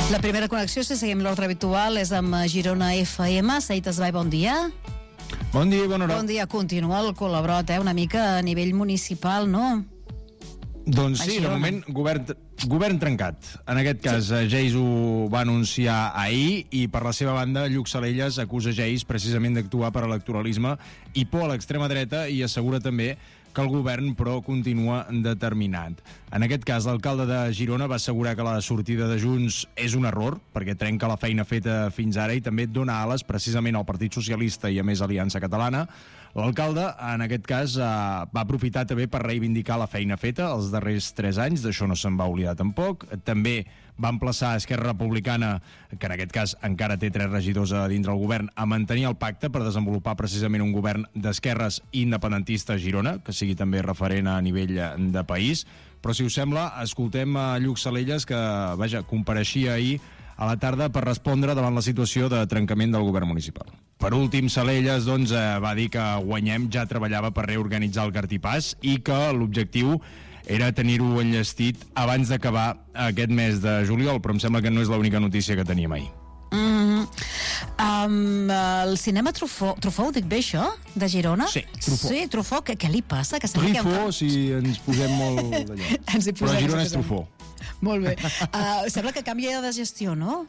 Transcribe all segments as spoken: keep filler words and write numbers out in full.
La primera connexió, si seguim l'ordre habitual, és amb Girona F M. Saït Esbai, bon dia. Bon dia i bona hora. Bon dia. Continua el col·labrot, eh? Una mica a nivell municipal, no? Doncs sí, de moment, govern, govern trencat. En aquest cas, sí. Geis ho va anunciar ahir i, per la seva banda, Lluc Salelles acusa Geis precisament d'actuar per electoralisme i por a l'extrema dreta i assegura també que el govern, però, continua determinat. En aquest cas, l'alcalde de Girona va assegurar que la sortida de Junts és un error, perquè trenca la feina feta fins ara i també dona ales precisament al Partit Socialista i, a més, Aliança Catalana. L'alcalde, en aquest cas, eh, va aprofitar també per reivindicar la feina feta els darrers tres anys, d'això no se'n va oblidar tampoc. També va emplaçar Esquerra Republicana, que en aquest cas encara té tres regidors a dintre el govern, a mantenir el pacte per desenvolupar precisament un govern d'esquerres independentista a Girona, que sigui també referent a nivell de país. Però, si us sembla, escoltem a Lluc Salelles, que, vaja, compareixia ahir a la tarda per respondre davant la situació de trencament del govern municipal. Per últim, Salelles doncs, va dir que Guanyem ja treballava per reorganitzar el cartipàs i que l'objectiu era tenir-ho enllestit abans d'acabar aquest mes de juliol, però em sembla que no és l'única notícia que teníem ahir. Mm, um, el cinema Truffaut, Truffaut, dic bé això? De Girona? Sí, Truffaut. Sí, Truffaut, què, què li passa? Que Truffaut, un... si ens posem molt d'allò. Ens hi posem, però Girona és Truffaut. Molt bé. Uh, sembla que canvia de gestió, no?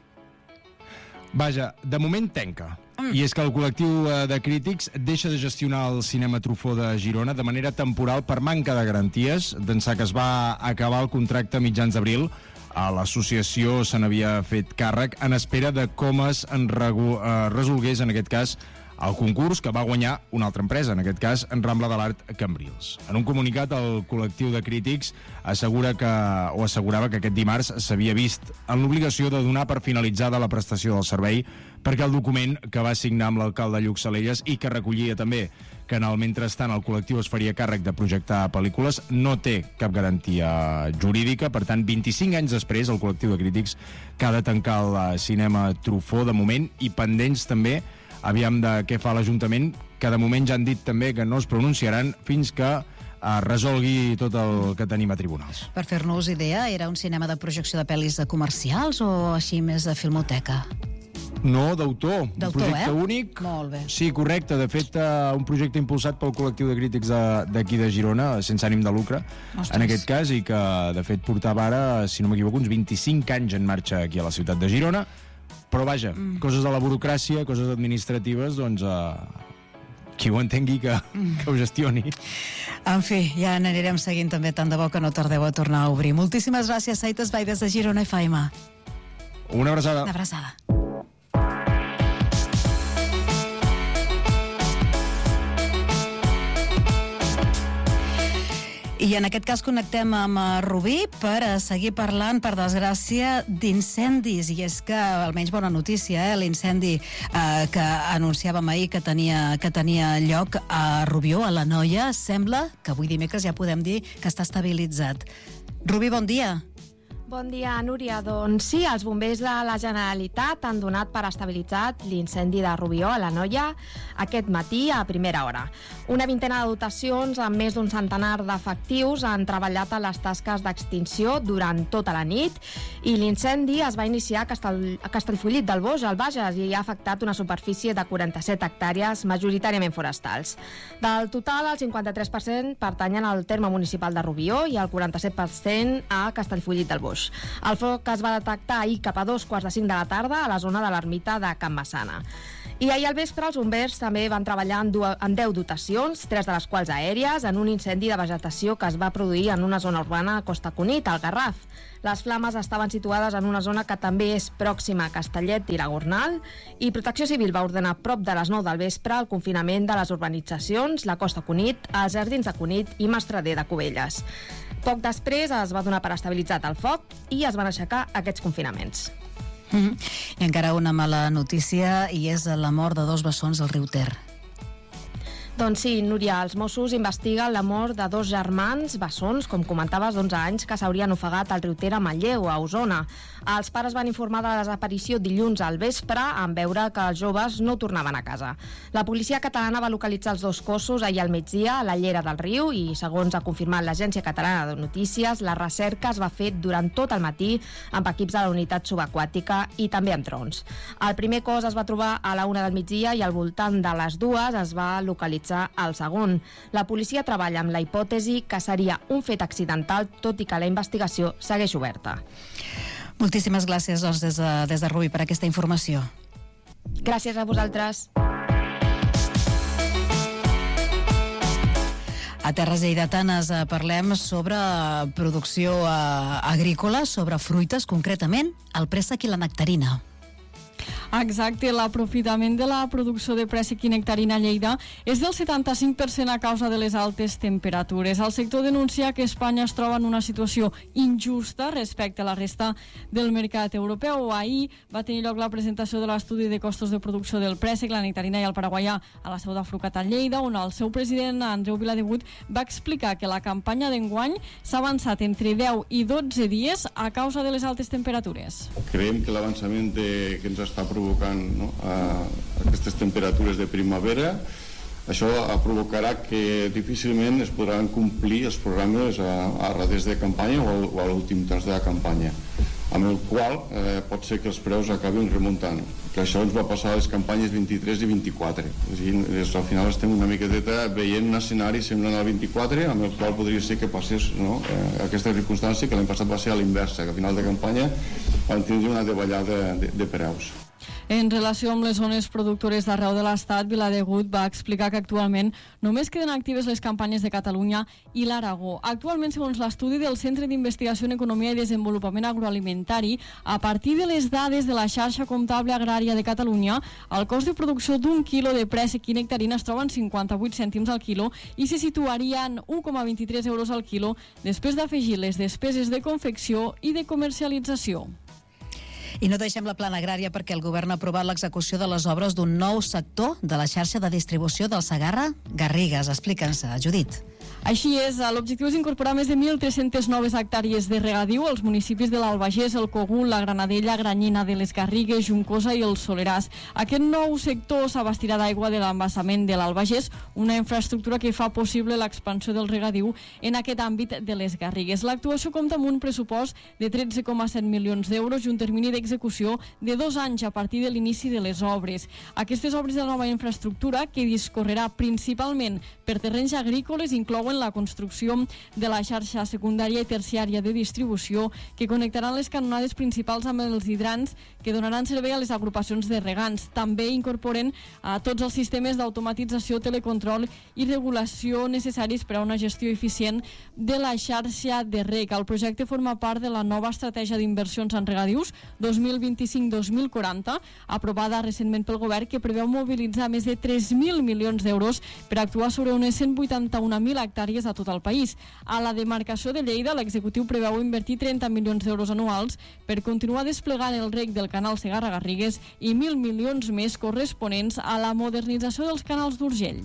Vaja, de moment tenca. Mm. I és que el col·lectiu de crítics deixa de gestionar el cinema Truffaut de Girona de manera temporal per manca de garanties, d'ençà que es va acabar el contracte a mitjans d'abril. A l'associació se n'havia fet càrrec en espera de com es en regu- eh, resolgués, en aquest cas, el concurs que va guanyar una altra empresa, en aquest cas, en Rambla de l'Art Cambrils. En un comunicat, el col·lectiu de crítics assegura que, o assegurava que aquest dimarts s'havia vist en l'obligació de donar per finalitzada la prestació del servei, perquè el document que va signar amb l'alcalde Lluc Salelles i que recollia també que en el mentrestant el col·lectiu es faria càrrec de projectar pel·lícules no té cap garantia jurídica. Per tant, vint-i-cinc anys després, el col·lectiu de crítics que ha de tancar el cinema Truffaut de moment i pendents també aviam de què fa l'Ajuntament, que de moment ja han dit també que no es pronunciaran fins que es resolgui tot el que tenim a tribunals. Per fer-nos idea, era un cinema de projecció de pel·lis comercials o així més de filmoteca? No, d'autor. D'autor, un projecte eh? únic. Molt bé. Sí, correcte. De fet, uh, un projecte impulsat pel col·lectiu de crítics d'aquí de, de Girona, sense ànim de lucre, Ostres. En aquest cas, i que, de fet, portava ara, si no m'equivoco, uns vint-i-cinc anys en marxa aquí a la ciutat de Girona. Però vaja, mm. coses de la burocràcia, coses administratives, doncs eh, qui ho entengui que, mm. que ho gestioni. En fi, ja n'anirem seguint també, tant de bo que no tardeu a tornar a obrir. Moltíssimes gràcies, Saït Esbai, des de Girona F M. Una abraçada. Una abraçada. I en aquest cas connectem amb Rubí per seguir parlant, per desgràcia, d'incendis. I és que, almenys bona notícia, eh? l'incendi eh, que anunciàvem ahir que tenia, que tenia lloc a Rubió, a l'Anoia, sembla que avui dimecres ja podem dir que està estabilitzat. Rubí, bon dia. Bon dia, Núria. Doncs sí, els bombers de la Generalitat han donat per estabilitzat l'incendi de Rubió a l'Anoia aquest matí a primera hora. Una vintena de dotacions amb més d'un centenar d'efectius han treballat a les tasques d'extinció durant tota la nit i l'incendi es va iniciar a, Castell, a Castellfollit del Boix, al Bages, i ha afectat una superfície de quaranta-set hectàrees, majoritàriament forestals. Del total, el cinquanta-tres per cent pertanyen al terme municipal de Rubió i el quaranta-set per cent a Castellfollit del Boix. El foc es va detectar ahir cap a dos quarts de cinc de la tarda a la zona de l'ermita de Can Massana. I ahir al vespre els bombers també van treballar en, en deu dotacions, tres de les quals aèries, en un incendi de vegetació que es va produir en una zona urbana a Costa Cunit, al Garraf. Les flames estaven situades en una zona que també és pròxima a Castellet i la Gornal, i Protecció Civil va ordenar prop de les nou del vespre el confinament de les urbanitzacions, la Costa Cunit, els Jardins de Cunit i Mastrader de Cubelles. Poc després es va donar per estabilitzat el foc i es van aixecar aquests confinaments. Mm-hmm. I encara una mala notícia, i és la mort de dos bessons al riu Ter. Doncs sí, Núria, els Mossos investiguen la mort de dos germans bessons, com comentaves, d'onze anys, que s'haurien ofegat al riu Ter a Manlleu, a Osona. Els pares van informar de la desaparició dilluns al vespre en veure que els joves no tornaven a casa. La policia catalana va localitzar els dos cossos ahir al migdia a la llera del riu i, segons ha confirmat l'Agència Catalana de Notícies, la recerca es va fer durant tot el matí amb equips de la unitat subaquàtica i també amb drons. El primer cos es va trobar a la una del migdia i al voltant de les dues es va localitzar el segon. La policia treballa amb la hipòtesi que seria un fet accidental, tot i que la investigació segueix oberta. Moltíssimes gràcies, doncs, des de, des de Rubí per aquesta informació. Gràcies a vosaltres. A Terres Lleidatanes parlem sobre producció agrícola, sobre fruites, concretament el préssec i la nectarina. Exacte, l'aprofitament de la producció de préssec i nectarina a Lleida és del setanta-cinc per cent a causa de les altes temperatures. El sector denuncia que Espanya es troba en una situació injusta respecte a la resta del mercat europeu. Ahir va tenir lloc la presentació de l'estudi de costos de producció del préssec, la nectarina i el paraguaià a la seu d'Afrucat a Lleida, on el seu president, Andreu Viladegut, va explicar que la campanya d'enguany s'ha avançat entre deu i dotze dies a causa de les altes temperatures. Creiem que l'avançament de, que ens està provocant no, a aquestes temperatures de primavera, això provocarà que difícilment es podran complir els programes a, a res de campanya o, o a l'últim temps de la campanya, amb el qual eh, pot ser que els preus acabin remuntant, que això ens va passar a les campanyes vint-i-tres i vint-i-quatre. És a dir, des, al final estem una miqueteta veient un escenari semblant al vint-i-quatre, amb el qual podria ser que passés no, eh, aquesta circumstància, que l'any passat va ser a l'inversa, que a final de campanya van tindre una davallada de, de preus. En relació amb les zones productores d'arreu de l'Estat, Viladegut va explicar que actualment només queden actives les campanyes de Catalunya i l'Aragó. Actualment, segons l'estudi del Centre d'Investigació en Economia i Desenvolupament Agroalimentari, a partir de les dades de la xarxa comptable agrària de Catalunya, el cost de producció d'un quilo de préssec i nectarina es troba en cinquanta-vuit cèntims al quilo i se situaria en un coma vint-i-tres euros al quilo després d'afegir les despeses de confecció i de comercialització. I no deixem la plana agrària perquè el govern ha aprovat l'execució de les obres d'un nou sector de la xarxa de distribució del Segarra-Garrigues. Explica'ns, Judit. Així és, l'objectiu és incorporar més de mil tres-centes noves hectàrees de regadiu als municipis de l'Albagés, el Cogul, la Granadella, Granyena de les Garrigues, Juncosa i el Soleràs. Aquest nou sector s'abastirà d'aigua de l'embassament de l'Albagés, una infraestructura que fa possible l'expansió del regadiu en aquest àmbit de les Garrigues. L'actuació compta amb un pressupost de tretze coma set milions d'euros i un termini d'execució de dos anys a partir de l'inici de les obres. Aquestes obres de la nova infraestructura, que discorrerà principalment per terrenys agrícoles, inclouen la construcció de la xarxa secundària i terciària de distribució que connectaran les canonades principals amb els hidrants que donaran servei a les agrupacions de regants. També incorporen a tots els sistemes d'automatització, telecontrol i regulació necessaris per a una gestió eficient de la xarxa de reg. El projecte forma part de la nova estratègia d'inversions en regadius dos mil vint-i-cinc dos mil quaranta, aprovada recentment pel govern, que preveu mobilitzar més de tres mil milions d'euros per actuar sobre unes cent vuitanta-un mil hectàrees a tot el país. A la demarcació de Lleida, l'executiu preveu invertir trenta milions d'euros anuals per continuar desplegant el reg del canal Segarra-Garrigues i mil milions més corresponents a la modernització dels canals d'Urgell.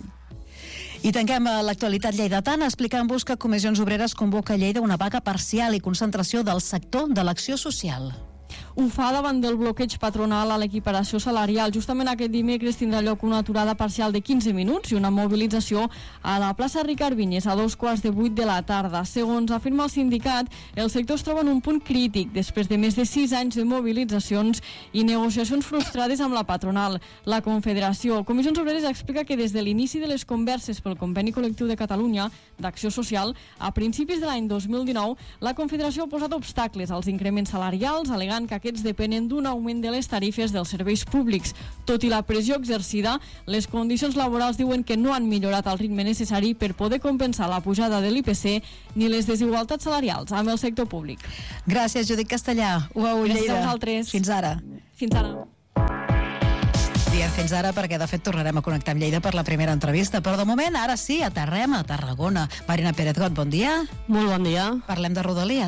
I tanquem l'actualitat lleidatana explicant-vos que Comissions Obreres convoca a Lleida una vaga parcial i concentració del sector de l'acció social. Ho fa davant del bloqueig patronal a l'equiparació salarial. Justament aquest dimecres tindrà lloc una aturada parcial de quinze minuts i una mobilització a la plaça Ricard Vinyes a dos quarts de vuit de la tarda. Segons afirma el sindicat, el sector es troba en un punt crític després de més de sis anys de mobilitzacions i negociacions frustrades amb la patronal. La Confederació Comissions Obreres explica que des de l'inici de les converses pel Conveni Col·lectiu de Catalunya d'Acció Social, a principis de l'any dos mil dinou, la Confederació ha posat obstacles als increments salarials, alegant que aquests depenen d'un augment de les tarifes dels serveis públics. Tot i la pressió exercida, les condicions laborals diuen que no han millorat el ritme necessari per poder compensar la pujada de l'I P C ni les desigualtats salarials amb el sector públic. Gràcies, Judit Castellà. U A U Lleida. Gràcies a vosaltres. Fins ara. Fins ara. Diem fins ara perquè, de fet, tornarem a connectar amb Lleida per la primera entrevista. Però, de moment, ara sí, aterrem a Tarragona. Marina Pérez Got, bon dia. Molt bon dia. Parlem de Rodalies.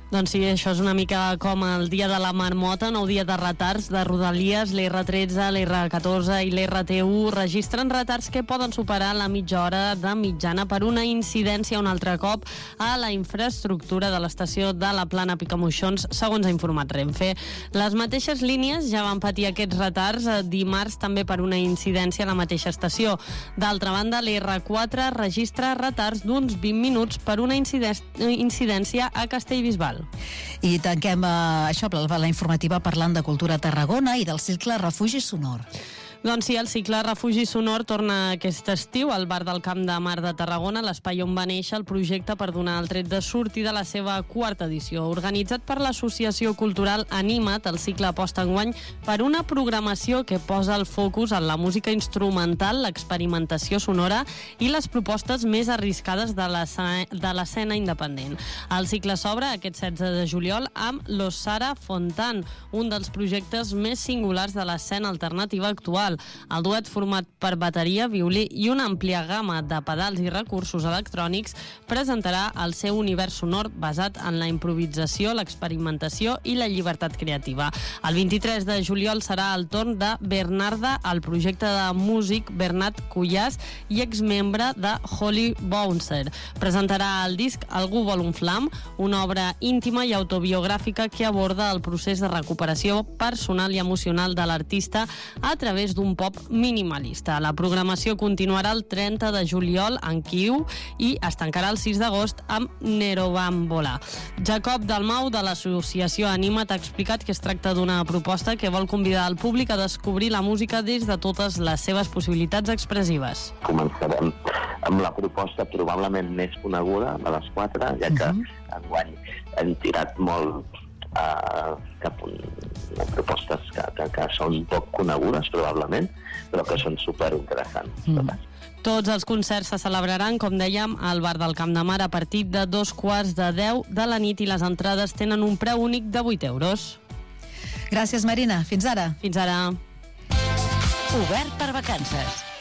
Doncs sí, això és una mica com el dia de la marmota, nou dies de retards de Rodalies, l'R tretze, l'R catorze i l'R T u registren retards que poden superar la mitja hora de mitjana per una incidència un altre cop a la infraestructura de l'estació de la Plana Picamoixons, segons ha informat Renfe. Les mateixes línies ja van patir aquests retards dimarts també per una incidència a la mateixa estació. D'altra banda, l'R quatre registra retards d'uns vint minuts per una incidència a Castellbisbal. I tanquem eh, això, la informativa parlant de cultura a Tarragona i del cicle Refugi Sonor. Doncs sí, el cicle Refugi Sonor torna aquest estiu al bar del Camp de Mar de Tarragona, l'espai on va néixer el projecte per donar el tret de sortida a la seva quarta edició. Organitzat per l'associació cultural Anima't, el cicle aposta enguany per una programació que posa el focus en la música instrumental, l'experimentació sonora i les propostes més arriscades de l'escena independent. El cicle s'obre aquest setze de juliol amb Los Sara Fontan, un dels projectes més singulars de l'escena alternativa actual. El duet, format per bateria, violí i una àmplia gamma de pedals i recursos electrònics, presentarà el seu univers sonor basat en la improvisació, l'experimentació i la llibertat creativa. El vint-i-tres de juliol serà el torn de Bernarda, el projecte de músic Bernat Cuyàs i exmembre de Holy Bouncer. Presentarà el disc Algú vol un flam, una obra íntima i autobiogràfica que aborda el procés de recuperació personal i emocional de l'artista a través d'un pop minimalista. La programació continuarà el trenta de juliol en Kiu i es tancarà el sis d'agost amb Nerobambola. Jacob Dalmau, de l'associació Anima't, ha explicat que es tracta d'una proposta que vol convidar el públic a descobrir la música des de totes les seves possibilitats expressives. Començarem amb la proposta probablement més coneguda de les quatre, ja que uh-huh. enguany hem tirat molt Uh, cap un, propostes que, que, que són poc conegudes probablement, però que són superinteressants. Mm. Tots els concerts se celebraran, com dèiem, al bar del Camp de Mar a partir de dos quarts de deu de la nit i les entrades tenen un preu únic de vuit euros. Gràcies, Marina. Fins ara. Fins ara. Obert per vacances.